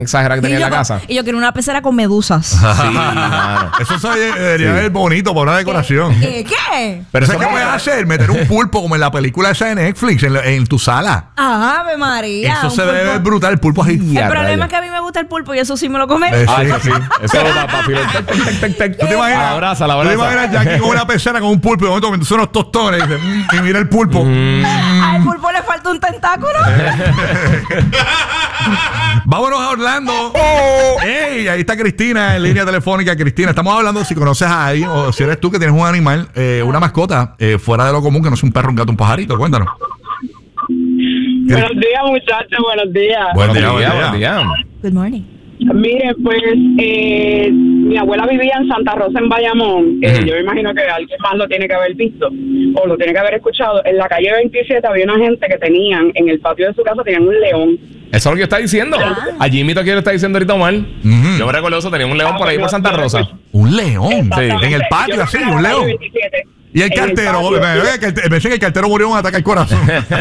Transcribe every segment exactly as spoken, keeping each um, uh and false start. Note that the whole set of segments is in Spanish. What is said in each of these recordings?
exagerada que tenía en la casa. Y yo quiero una pecera con medusas. Sí, claro. Eso se debería ver sí. bonito por una decoración. ¿Qué? ¿Qué? Pero ¿sabes qué puedes hacer? Meter un pulpo como en la película esa de Netflix en, en tu sala. Ave María. Eso se debe ver brutal, el pulpo así. El problema es que a mí me gusta el pulpo y eso sí me lo come. Eh, Ay, sí, sí. Eso es para pa, ¿Tú te imaginas? La abraza, la abraza. ¿Tú te imaginas ya aquí con una pecera con un pulpo y de momento comienzan unos tostones y, dice, mmm, y mira el pulpo? Mm. Al pulpo le falta un tentáculo. Vámonos a Orlando. Oh. Hey, ahí está Cristina en línea telefónica. Cristina, estamos hablando si conoces a alguien o si eres tú que tienes un animal, eh, una mascota eh, fuera de lo común, que no sea un perro, un gato, un pajarito. Cuéntanos. Buenos días, muchachos. Buenos días. Buenos días, buenos días. Good morning. Mire, pues eh, mi abuela vivía en Santa Rosa, en Bayamón. Eh, Uh-huh. yo me imagino que alguien más lo tiene que haber visto o lo tiene que haber escuchado. En la calle veintisiete había una gente que tenían, en el patio de su casa, tenían un león. Eso es lo que yo estaba diciendo. Ah. A Jimito que lo está diciendo ahorita Omar. Uh-huh. Yo me recuerdo eso, tenía un león Ah, por ahí yo- por Santa yo- Rosa. Un león. Exactamente. En el patio, Yo así, fui a la un calle león. veintisiete. Y el En cartero, patio. me, me, me dicen que el cartero murió de un ataque al corazón.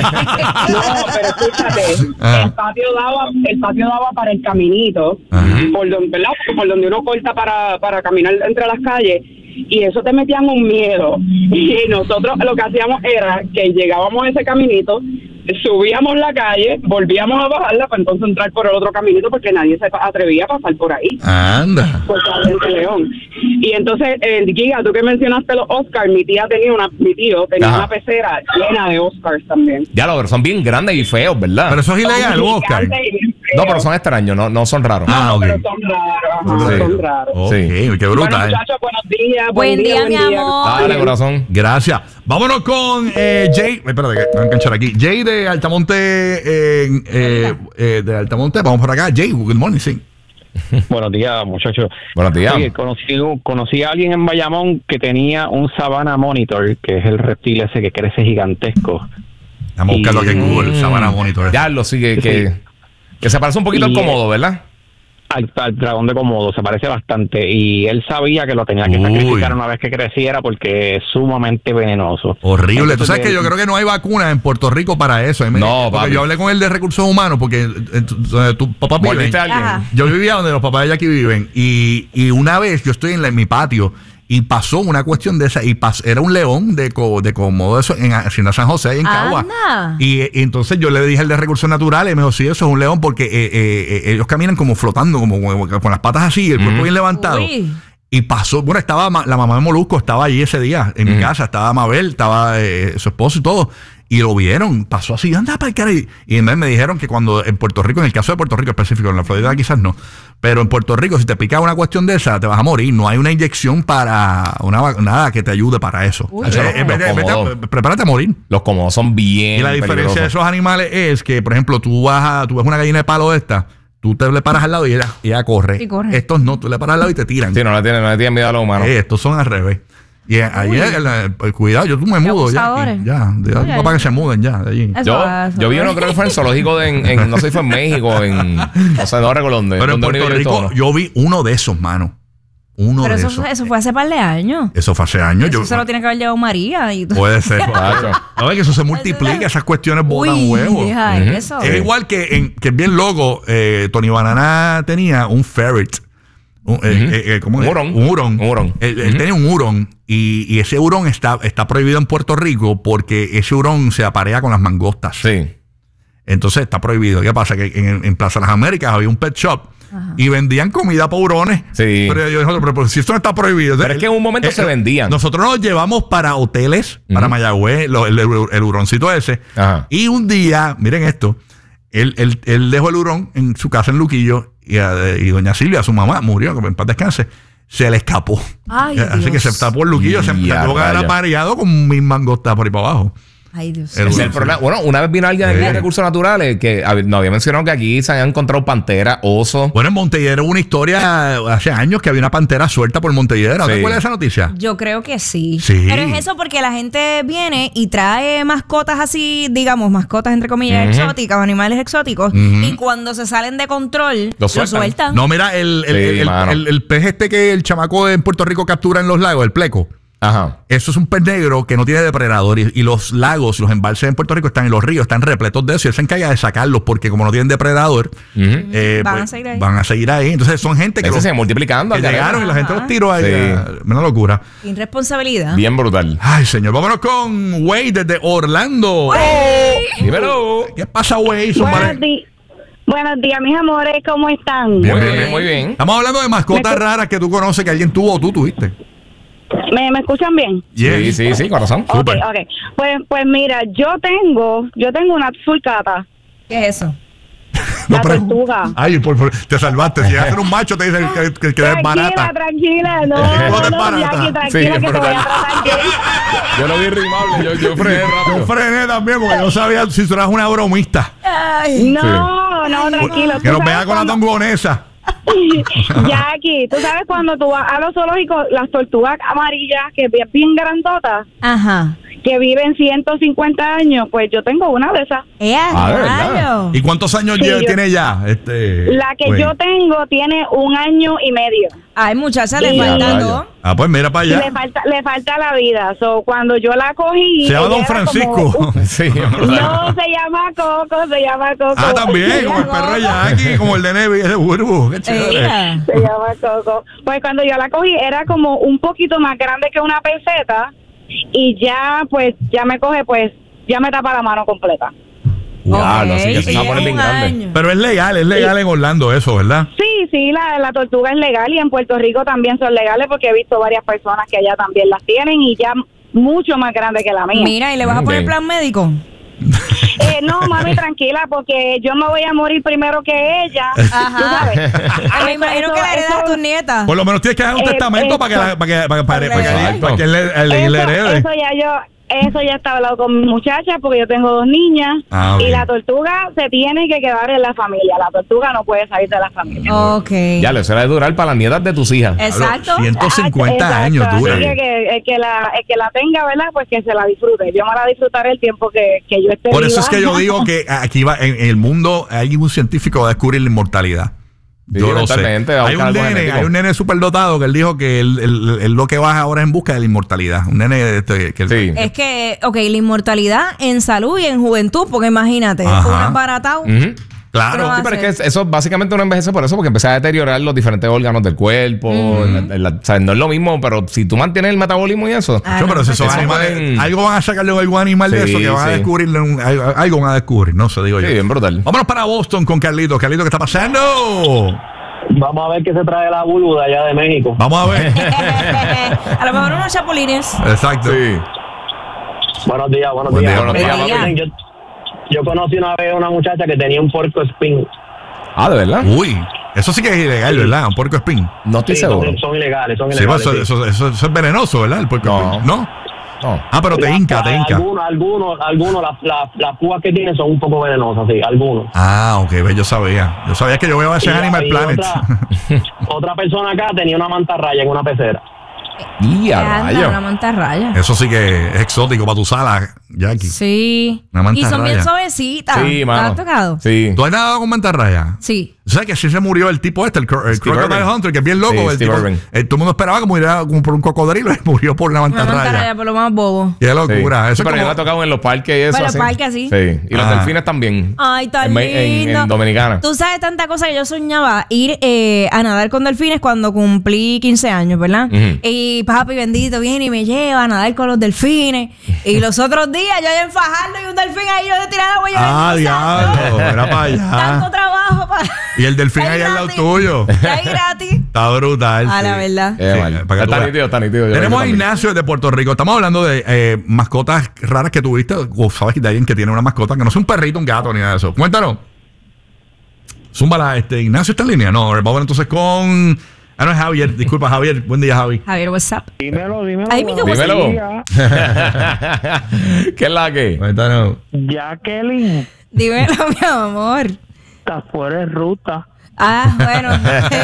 No, pero escúchate, Ah. el patio daba, el patio daba para el caminito, Ajá. por donde, ¿verdad? Por donde uno corta para, para caminar entre las calles, y eso te metían un miedo. Y nosotros lo que hacíamos era que llegábamos a ese caminito, subíamos la calle, volvíamos a bajarla para entonces entrar por el otro caminito porque nadie se atrevía a pasar por ahí. Anda. Por Valiente León. Y entonces, eh, Giga, tú que mencionaste los Oscars, mi tía tenía una, mi tío tenía Ajá. una pecera llena de Oscars también. Ya lo, pero son bien grandes y feos, ¿verdad? Pero eso es ilegal, Oscar. Gigante y bien feo. No, pero son extraños, no, no son raros. Ah, ok. Pero son raros, ajá, Sí. son raros. Ok, Sí. qué Bueno, brutal. muchachos, buenos días. Buen día, mi amor. Dale, corazón. Gracias. Vámonos con eh, Jay. Espérate, que me voy a enganchar aquí. Jay de Altamonte. Eh, eh, eh, de Altamonte. Vamos por acá. Jay, good morning, sí. Buenos días, muchachos. Buenos días. Oye, conocí, conocí a alguien en Bayamón que tenía un Savannah Monitor, que es el reptil ese que crece gigantesco. Vamos a buscarlo aquí en Y- Google. Savannah Monitor. Ya lo sigue, que, que se parece un poquito al Y- cómodo, ¿verdad? Al, al dragón de Komodo, se parece bastante. Y él sabía que lo tenía que Uy. sacrificar una vez que creciera porque es sumamente venenoso. Horrible. Tú Entonces, sabes que yo creo que no hay vacuna en Puerto Rico para eso. A mí me- No, porque papi. yo hablé con él de recursos humanos porque eh, tu, donde tu papá vive. ¿Mordiste a alguien? Ajá. Yo vivía donde los papás de Jackie viven y, y una vez yo estoy en, la- en mi patio y pasó una cuestión de esa y pas- era un león de, co, de Komodo eso, en Hacienda San José, ahí en Cagua. Anda. Y, y entonces yo le dije al de recursos naturales y me dijo, sí, eso es un león porque eh, eh, eh, ellos caminan como flotando, como, como con las patas así, el cuerpo Mm. bien levantado. Uy. Y pasó, bueno, estaba ma- la mamá de Molusco, estaba allí ese día en mi Mm. casa, estaba Mabel, estaba eh, su esposo y todo. Y lo vieron, pasó así, anda para el cara. Y, y entonces me dijeron que cuando en Puerto Rico, en el caso de Puerto Rico específico, en la Florida quizás no, pero en Puerto Rico, si te pica una cuestión de esa, te vas a morir. No hay una inyección para una va- nada que te ayude para eso. Uy, O sea, no, en vez de- los en vez de- cómodos. prepárate a morir. Los cómodos son bien Y la diferencia de peligrosos. esos animales es que, por ejemplo, tú vas a, tú ves una gallina de palo de esta, tú te le paras al lado y ella, ella corre. Y corre. Estos no, tú le paras al lado y te tiran. Sí, no le tienen, no le tienen miedo a los humanos. Eh, estos son al revés. Y eh, ayer, el, el- el- cuidado, yo tú me mudo ya. abusadores. aquí, Ya, de Oye. papá que se muden ya de allí. Eso Yo, va, eso yo vi va. uno, creo que fue en el zoológico de, en, en- no sé si fue en México, en, no sé, no recuerdo dónde. Pero en donde Puerto único yo he Rico visto uno. yo vi uno de esos, mano. Uno Pero de eso, esos. fue- eso fue hace par de años. Eso fue hace años. Eso Yo, se lo tiene que haber llevado María. Y puede ser. Tacho. No, es que eso se multiplica, esas cuestiones botan Uy, huevos. deja Ujú. eso. Es igual que, en, que es bien loco. Eh, Tony Banana tenía un ferret. Un, eh, Ujú. eh, eh, ¿cómo Un es? hurón. Un hurón. Un hurón. Él, él Ujú. tenía un hurón y, y ese hurón está, está prohibido en Puerto Rico porque ese hurón se aparea con las mangostas. Sí. Entonces está prohibido. ¿Qué pasa? Que en, en Plaza Las Américas había un pet shop Ajá. y vendían comida para hurones. Sí. Pero yo dije, pero, pero si esto no está prohibido. Pero es que en un momento Eh, se vendían. Nosotros nos llevamos para hoteles, para Ujú. Mayagüez, lo- el, el, el huroncito ese. Ajá. Y un día, miren esto, él, él, él dejó el hurón en su casa en Luquillo y, a- y doña Silvia, su mamá, murió, que en paz descanse, se le escapó. Ay, Así Dios. que se tapó el Luquillo, se, se Ya, tuvo que haber rayos. apareado con mis mangostas por ahí para abajo. Ay, Dios. El- Ese es el problema. Bueno, una vez vino alguien de Eh. recursos naturales que hab- nos había mencionado que aquí se habían encontrado panteras, osos. Bueno, en Montelledero hubo una historia hace años que había una pantera suelta por Montelledero. ¿No Sí. te acuerdas de esa noticia? Yo creo que sí. Sí. Pero es eso porque la gente viene y trae mascotas así, digamos, mascotas entre comillas Ujú. exóticas o animales exóticos. Ujú. Y cuando se salen de control, Lo lo sueltan. sueltan. No, mira, el, el, Sí, el, el- mano. el- el pez este que el chamaco en Puerto Rico captura en los lagos, el pleco. Ajá. Eso es un pez negro que no tiene depredador y, y los lagos, los embalses en Puerto Rico están en los ríos, están repletos de eso y él se encarga de sacarlos porque como no tienen depredador, Ujú. eh, Van pues, a seguir ahí. van a seguir ahí. Entonces son gente que, Ese los- se multiplicando. que al llegaron y la gente Ajá. los tiró ahí. Sí. a- Una locura. Irresponsabilidad. Bien brutal. Ay, señor. Vámonos con Wade desde Orlando. Dímelo. ¿Qué pasa, Wade? Son Buenos, vale- di- buenos días, mis amores, ¿cómo están? Muy bien, muy bien. Estamos hablando de mascotas Me- raras que tú conoces, que alguien tuvo o tú tuviste. ¿Me, me escuchan bien? Sí, sí, sí, corazón. Ok, Súper. ok. Pues, pues mira, yo tengo, yo tengo una sulcata, ¿Qué es eso? la pero- tortuga. Ay, por, por- te salvaste. Si llegas a ser un macho, te dicen que, que, que eres Tranquila, barata. tranquila, no, ¿Cómo te no, no, barata? Jackie, Sí, tranquila es que te voy a brutal. tratar bien. Yo lo vi rimable, yo, yo frené Yo rápido. frené también porque yo sabía si tú eras una bromista. Ay. No, no, tranquilo. Que Tú nos vea sabes con la cuando- tongonesa. Jackie, tú sabes cuando tú vas a los zoológicos, las tortugas amarillas, que es bien, bien grandotas, Ajá. que viven ciento cincuenta años, pues yo tengo una de esas. ¡Eh, Ah, ¿de verdad? rayo! ¿Y cuántos años Sí, lleva- yo- tiene ya? Este, La que güey? yo tengo tiene un año y medio. Ay, muchacha, le Y- faltan Rayo. dos. Ah, pues mira para Y allá. le falta, le falta la vida. So, cuando yo la cogí. Se llama ella Don era Francisco. como- Sí, es brutal. no, se llama Coco, se llama Coco. Ah, también, como el Se perro de llama- Jackie, como el de Nevi, ese burbu. Qué chévere. Ella. Se llama Coco. Pues cuando yo la cogí era como un poquito más grande que una peseta y ya, pues, ya me coge, pues, ya me tapa la mano completa. Diablo, sí, que se Ok, va a poner bien un grande. año. Pero es legal, es legal en Orlando eso, ¿verdad? Sí, sí, la, la tortuga es legal y en Puerto Rico también son legales porque he visto varias personas que allá también las tienen y ya mucho más grande que la mía. Mira, ¿y le vas a poner Ok. plan médico? Eh, no, mami, tranquila, porque yo me voy a morir primero que ella. Ajá. Tú sabes. Ah, me imagino Eso- que la heredas a eso- tus nietas. Por lo menos tienes que dejar un Eh, testamento para que, la- eso. para que, para que, para que, para que, Exacto. para que él, le- él- él le Eso, herede. eso ya yo, eso ya está hablado con mi muchacha porque yo tengo dos niñas Ah, y bien. la tortuga se tiene que quedar en la familia. La tortuga no puede salir de la familia. Ok. Ya, le será de durar para las nietas de tus hijas. Exacto. ciento cincuenta Ah, años exacto. dura. Así que, que el que la el que la tenga, ¿verdad? Pues que se la disfrute. Yo me la disfrutaré el tiempo que, que yo esté Por eso viva. es que yo digo que aquí va, en, en el mundo hay un científico que va a descubrir la inmortalidad. Sí, Yo lo sé. totalmente, va a Hay buscar un, algo nene, genético. hay un nene superdotado que él dijo que él, él- él lo que va ahora es en busca de la inmortalidad. Un nene este, que Sí. Es que, ok, la inmortalidad en salud y en juventud, porque imagínate, Ajá. un embaratado. Ujú. claro. Pero- Sí, pero es que eso básicamente uno envejece por eso, porque empieza a deteriorar los diferentes órganos del cuerpo. la- la- o sea, no es lo mismo, pero si tú mantienes el metabolismo y eso. Ah, Yo, pero no, si esos eso animales, pueden- algo van a sacarle algún animal de Sí, eso que van a sí. descubrir, un- algo, algo van a descubrir, no sé, digo yo. Sí, bien brutal. Vámonos para Boston con Carlito. Carlito, ¿qué está pasando? Vamos a ver qué se trae la Bulu de allá de México. Vamos a ver. a lo mejor unos chapulines. Exacto. Sí. Buenos días, buenos Buen días. día, buenos días, Mira, papi. yo, yo conocí una vez a una muchacha que tenía un puerco spin. Ah, ¿de verdad? Uy, eso sí que es ilegal, ¿verdad? Un puerco espín. No estoy Sí, seguro. son, son ilegales, son Sí, pues, ilegales. eso, sí. eso, eso- eso es venenoso, ¿verdad? El puerco No. espín. ¿No? No. Ah, pero te La- hinca, te hinca. Algunos, algunos, algunos, las, las, las púas que tienen son un poco venenosas, sí, algunos. Ah, ok, ve, yo sabía. Yo sabía que yo veo a veces Y- Animal y Planet. Otra, otra persona acá tenía una mantarraya en una pecera. Y a Anda, rayo. una mantarraya. Eso sí que es exótico para tu sala, Jackie. Sí. Una Y son bien mantarraya. suavecitas. Sí, ¿Te mano. has tocado? Sí. ¿Tú has nadado con mantarraya? Sí. ¿Sabes que así se murió el tipo este, el, cro- el Steve Crocodile Irwin. Hunter, que es bien loco? Sí, el Steve tipo- Irwin. eh, todo el mundo esperaba que muriera como por un cocodrilo y murió por una Una mantarraya. mantarraya por lo más bobo. Qué Sí. locura. Sí, Eso es pero yo como- la he tocado en los parques y eso. En los así. parques, así. Sí. Y los Ah. delfines también. Ay, tan en, Me- en- lindo. en Dominicana. Tú sabes tanta cosa que yo soñaba ir eh, a nadar con delfines cuando cumplí quince años, ¿verdad? Ujú. Y papi bendito viene y me lleva a nadar con los delfines. Y los otros días yo allá en Fajardo y un delfín ahí yo de tirar agua y yo Ah, en diablo. Era para Tanto allá. trabajo para. Y el delfín ahí al lado tuyo. Ahí gratis. Está brutal. A la sí. verdad. Eh, Sí, vale. para que tú Está veas. nítido, está nítido. Yo Tenemos lo a hice también. Ignacio de Puerto Rico. Estamos hablando de eh, mascotas raras que tuviste. O sabes de alguien que tiene una mascota que no es un perrito, un gato ni nada de eso. Cuéntanos. Zúmbala, este, Ignacio está en línea. No, vamos a ver entonces con. Ah, no es Javier. Disculpa, Javier. Buen día, Javi. Javier, what's up? Dímelo, dímelo. Ay, mi Dímelo. Dímelo. ¿Qué es la que? Cuéntanos. Jacqueline, Dímelo, mi amor. está fuera de ruta. Ah, bueno.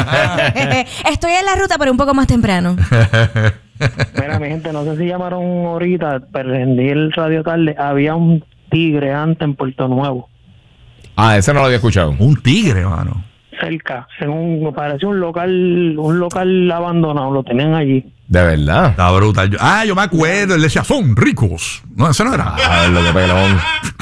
Estoy en la ruta, pero un poco más temprano. Mira, mi gente, no sé si llamaron ahorita, prendí el radio tarde. Había un tigre antes en Puerto Nuevo. Ah, ese no lo había escuchado. Un tigre, mano. cerca, en un, parecía un local, un local abandonado, lo tenían allí. De verdad. Está brutal. Yo- ah, yo me acuerdo, él decía, son ricos. No, eso no era. Diablo, qué pelón.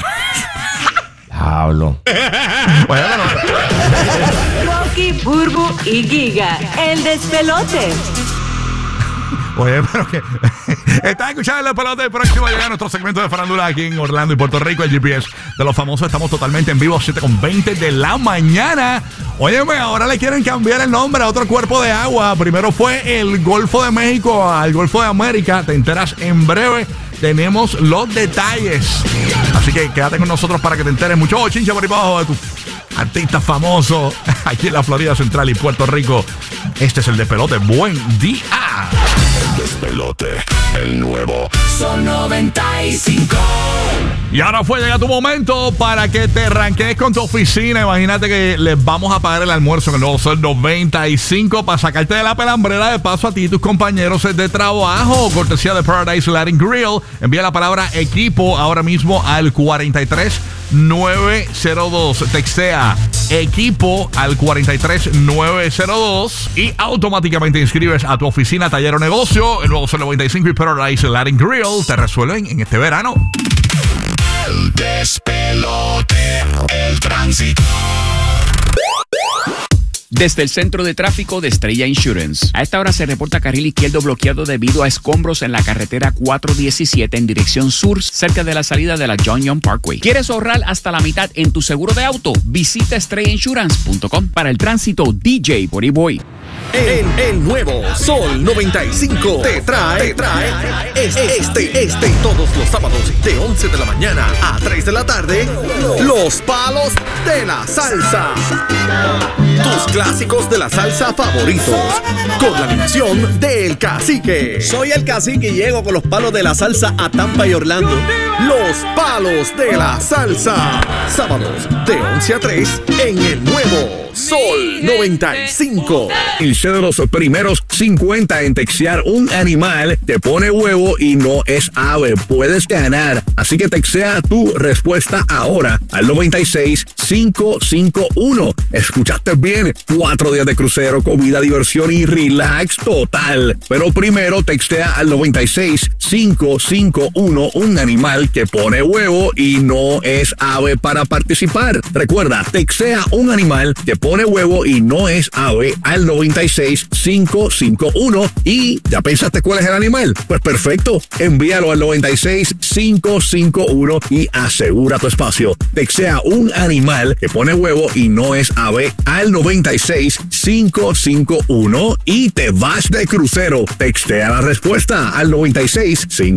Diablo. Bueno, Rocky, Burbu y Giga, el despelote. Oye, pero que estás escuchando el pelota del próximo. Llega nuestro segmento de farándula aquí en Orlando y Puerto Rico, el G P S de los famosos. Estamos totalmente en vivo, siete con veinte de la mañana. Óyeme, ahora le quieren cambiar el nombre a otro cuerpo de agua. Primero fue el Golfo de México al Golfo de América. Te enteras en breve. Tenemos los detalles. Así que quédate con nosotros para que te enteres mucho. Oh, chincha por ahí abajo de tu artista famoso aquí en la Florida Central y Puerto Rico. Este es el Despelote. Buen día. Despelote, el nuevo Sol noventa y cinco. Y ahora fue, llega tu momento para que te ranquees con tu oficina. Imagínate que les vamos a pagar el almuerzo en el nuevo Sol noventa y cinco para sacarte de la pelambrera de paso a ti y tus compañeros de trabajo. Cortesía de Paradise Latin Grill. Envía la palabra equipo ahora mismo al cuarenta y tres nueve cero dos. Textea equipo al cuarenta y tres nueve cero dos y automáticamente inscribes a tu oficina, taller o negocio. El nuevo Sol noventa y cinco y Paradise Latin Grill te resuelven en este verano. El despelote, el tránsito. Desde el centro de tráfico de Estrella Insurance. A esta hora se reporta carril izquierdo bloqueado debido a escombros en la carretera cuatro diecisiete en dirección sur, cerca de la salida de la John Young Parkway. ¿Quieres ahorrar hasta la mitad en tu seguro de auto? Visita estrella insurance punto com. Para el tránsito, D J Body Boy. El, el nuevo Sol noventa y cinco te trae, te trae este, este, este y todos los sábados de once de la mañana a tres de la tarde, los palos de la salsa. Tus clásicos de la salsa favoritos, con la animación del Cacique. Soy el Cacique y llego con los palos de la salsa a Tampa y Orlando. Los palos de la salsa. Sábados de once a tres en el nuevo Sol noventa y cinco. El show de los primeros cincuenta en textear un animal te pone huevo y no es ave. Puedes ganar. Así que textea tu respuesta ahora al noventa y seis cinco cinco uno. Escuchaste bien. Cuatro días de crucero, comida, diversión y relax total. Pero primero textea al noventa y seis cinco cinco uno un animal que pone huevo y no es ave para participar. Recuerda, textea un animal que pone huevo y no es ave al noventa y seis cinco cinco uno. ¿Y ya pensaste cuál es el animal? Pues perfecto, envíalo al noventa y seis cinco cinco uno y asegura tu espacio. Textea un animal que pone huevo y no es ave al noventa y seis cinco cinco uno y te vas de crucero. Textea la respuesta al noventa y seis cinco